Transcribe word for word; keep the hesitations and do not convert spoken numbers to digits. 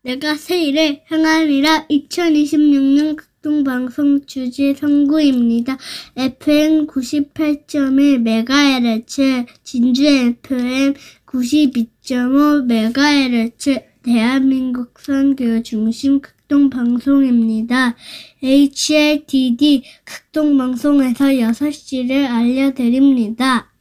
내가 새일에 향하리라. 이천이십육 년 극동방송 주제 선구입니다. 에프엠 구십팔 점 일 메가헤르츠, 진주 에프엠 구십이 점 오 메가헤르츠, 대한민국 선교 중심 극동방송입니다. 에이치엘티디 극동방송에서 여섯 시를 알려드립니다.